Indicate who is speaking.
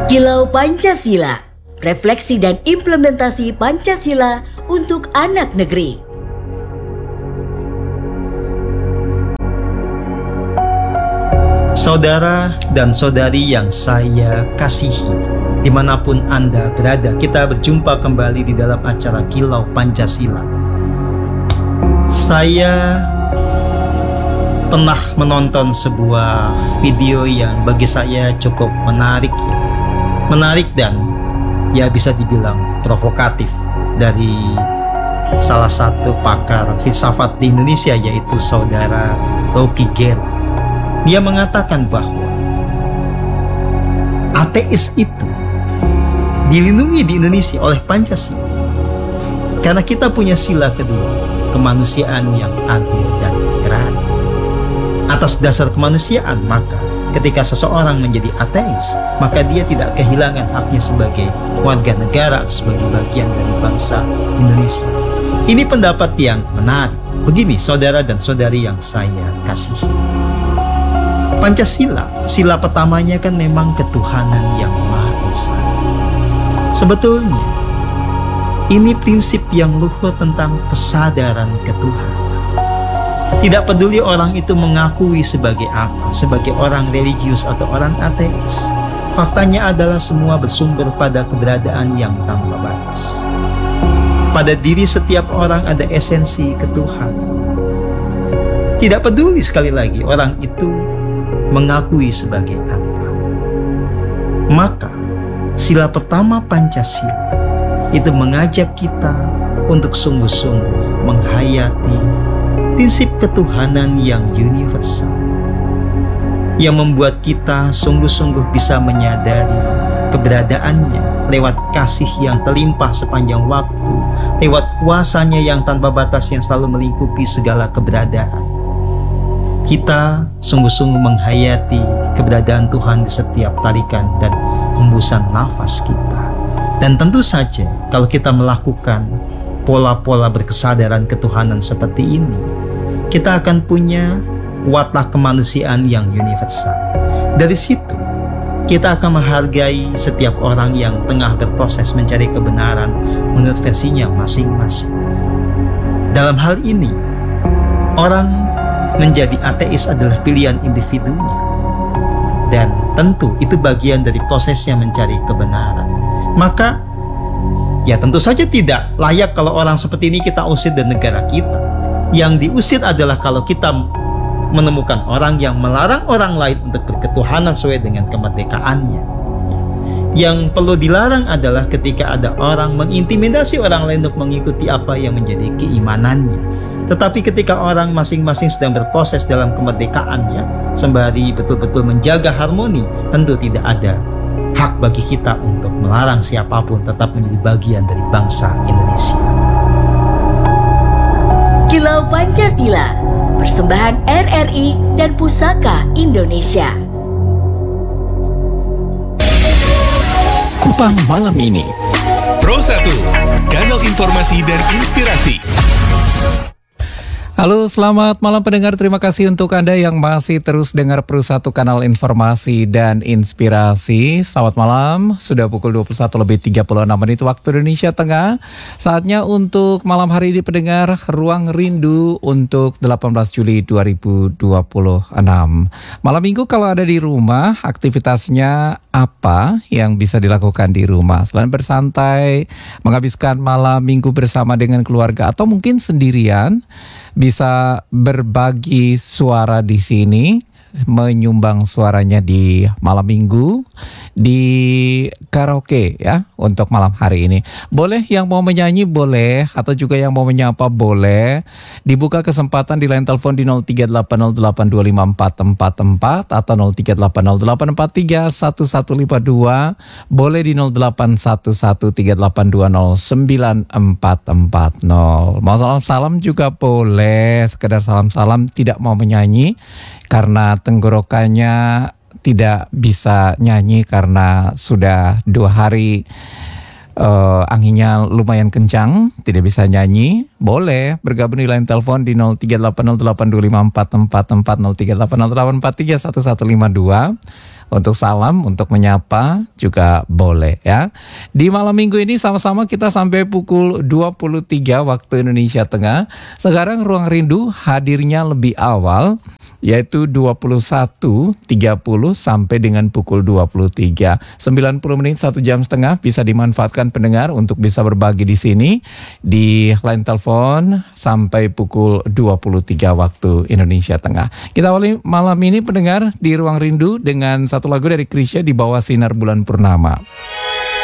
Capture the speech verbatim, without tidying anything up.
Speaker 1: Kilau Pancasila, refleksi dan implementasi Pancasila untuk anak negeri.
Speaker 2: Saudara dan saudari yang saya kasihi, dimanapun Anda berada, kita berjumpa kembali di dalam acara Kilau Pancasila. Saya pernah menonton sebuah video yang bagi saya cukup menarik Menarik dan ya bisa dibilang provokatif dari salah satu pakar filsafat di Indonesia, yaitu saudara Rocky Gerung. Dia mengatakan bahwa ateis itu dilindungi di Indonesia oleh Pancasila karena kita punya sila kedua, kemanusiaan yang adil dan beradab. Atas dasar kemanusiaan, maka ketika seseorang menjadi ateis, maka dia tidak kehilangan haknya sebagai warga negara atau sebagai bagian dari bangsa Indonesia. Ini pendapat yang menarik. Begini, saudara dan saudari yang saya kasihi, Pancasila, sila pertamanya kan memang ketuhanan yang Maha Esa. Sebetulnya ini prinsip yang luhur tentang kesadaran ketuhanan. Tidak peduli orang itu mengakui sebagai apa, sebagai orang religius atau orang ateis. Faktanya adalah semua bersumber pada keberadaan yang tanpa batas. Pada diri setiap orang ada esensi ketuhanan. Tidak peduli, sekali lagi, orang itu mengakui sebagai apa. Maka sila pertama Pancasila itu mengajak kita untuk sungguh-sungguh menghayati prinsip ketuhanan yang universal, yang membuat kita sungguh-sungguh bisa menyadari keberadaannya lewat kasih yang terlimpah sepanjang waktu, lewat kuasanya yang tanpa batas yang selalu melingkupi segala keberadaan. Kita sungguh-sungguh menghayati keberadaan Tuhan di setiap tarikan dan hembusan nafas kita. Dan tentu saja kalau kita melakukan pola-pola berkesadaran ketuhanan seperti ini, kita akan punya watak kemanusiaan yang universal. Dari situ, kita akan menghargai setiap orang yang tengah berproses mencari kebenaran menurut versinya masing-masing. Dalam hal ini, orang menjadi ateis adalah pilihan individunya. Dan tentu itu bagian dari prosesnya mencari kebenaran. Maka, ya tentu saja tidak layak kalau orang seperti ini kita usir dari negara kita. Yang diusir adalah kalau kita menemukan orang yang melarang orang lain untuk berketuhanan sesuai dengan kemerdekaannya. Yang perlu dilarang adalah ketika ada orang mengintimidasi orang lain untuk mengikuti apa yang menjadi keimanannya. Tetapi ketika orang masing-masing sedang berproses dalam kemerdekaannya, sembari betul-betul menjaga harmoni, tentu tidak ada hak bagi kita untuk melarang siapapun tetap menjadi bagian dari bangsa Indonesia.
Speaker 1: Kilau Pancasila, persembahan R R I dan Pusaka Indonesia.
Speaker 3: Kupang malam ini. Pro satu, kanal informasi dan inspirasi.
Speaker 4: Halo, selamat malam pendengar. Terima kasih untuk Anda yang masih terus dengar Pro satu kanal informasi dan inspirasi. Selamat malam, sudah pukul dua puluh satu lebih tiga puluh enam menit waktu Indonesia Tengah. Saatnya untuk malam hari ini pendengar Ruang Rindu untuk delapan belas Juli dua ribu dua puluh enam. Malam minggu kalau ada di rumah, aktivitasnya apa yang bisa dilakukan di rumah? Selain bersantai, menghabiskan malam minggu bersama dengan keluarga atau mungkin sendirian, bisa berbagi suara di sini, menyumbang suaranya di malam minggu di karaoke ya untuk malam hari ini. Boleh yang mau menyanyi boleh, atau juga yang mau menyapa boleh. Dibuka kesempatan di line telepon di nol tiga delapan nol delapan dua lima empat empat empat atau nol tiga delapan nol delapan empat tiga satu satu lima dua. Boleh di nol delapan satu satu tiga delapan dua nol sembilan empat empat nol. Mau salam-salam juga boleh, sekedar salam-salam, tidak mau menyanyi karena tenggorokannya tidak bisa nyanyi karena sudah dua hari uh, anginnya lumayan kencang, tidak bisa nyanyi. Boleh bergabung di line telepon di nol tiga delapan nol delapan dua lima empat empat empat nol tiga delapan nol delapan empat tiga satu satu lima dua. Untuk salam, untuk menyapa juga boleh ya. Di malam minggu ini sama-sama kita sampai pukul dua puluh tiga waktu Indonesia Tengah. Sekarang Ruang Rindu hadirnya lebih awal, yaitu dua puluh satu tiga puluh sampai dengan pukul dua puluh tiga. sembilan puluh menit, satu jam setengah bisa dimanfaatkan pendengar untuk bisa berbagi di sini di line telepon sampai pukul dua puluh tiga waktu Indonesia Tengah. Kita awali malam ini pendengar di Ruang Rindu dengan satu lagu dari Krisya di bawah sinar bulan purnama.